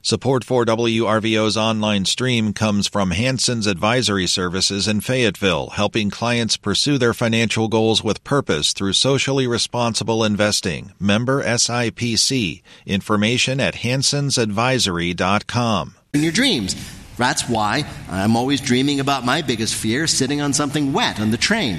Support for WRVO's online stream comes from Hanson's Advisory Services in Fayetteville, helping clients pursue their financial goals with purpose through socially responsible investing. Member SIPC. Information at hansonsadvisory.com. In your dreams. That's why I'm always dreaming about my biggest fear, sitting on something wet on the train.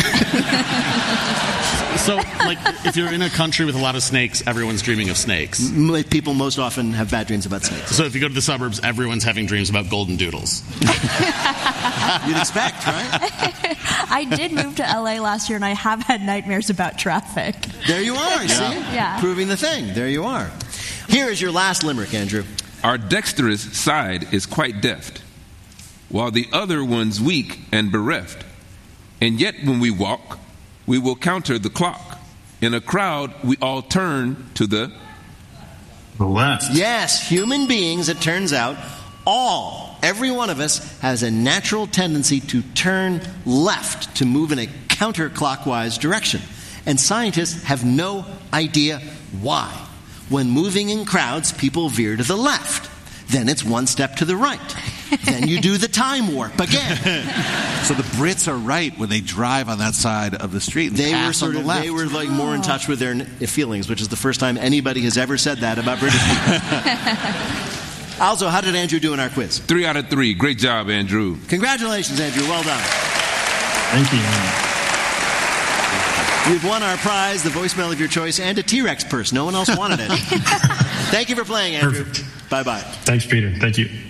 So, like, if you're in a country with a lot of snakes, everyone's dreaming of snakes. People most often have bad dreams about snakes. So if you go to the suburbs, everyone's having dreams about golden doodles. You'd expect, right? I did move to LA last year, and I have had nightmares about traffic. There you are, see? Yeah. Proving the thing. There you are. Here is your last limerick, Andrew. Our dexterous side is quite deft, while the other one's weak and bereft. And yet when we walk, we will counter the clock. In a crowd, we all turn to the left. Yes, human beings, it turns out, every one of us has a natural tendency to turn left, to move in a counterclockwise direction. And scientists have no idea why. When moving in crowds, people veer to the left. Then it's one step to the right. Then you do the time warp again. So the Brits are right when they drive on that side of the street and pass on the left. They were like more in touch with their feelings, which is the first time anybody has ever said that about British people. Also, how did Andrew do in our quiz? 3 out of 3. Great job, Andrew. Congratulations, Andrew. Well done. Thank you. You've won our prize, the voicemail of your choice, and a T-Rex purse. No one else wanted it. Thank you for playing, Andrew. Perfect. Bye-bye. Thanks, Peter. Thank you.